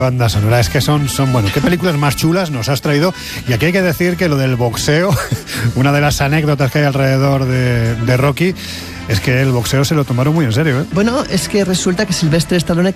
Banda sonora, es que son bueno, qué películas más chulas nos has traído. Y aquí hay que decir que lo del boxeo, una de las anécdotas que hay alrededor de Rocky, es que el boxeo se lo tomaron muy en serio, ¿eh? Bueno, es que resulta que Sylvester Stallone